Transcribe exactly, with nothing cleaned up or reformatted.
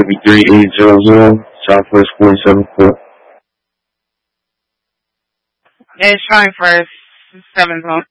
gonna be three eight zero zero Southwest forty-seventh Court. It's trying for seven zone.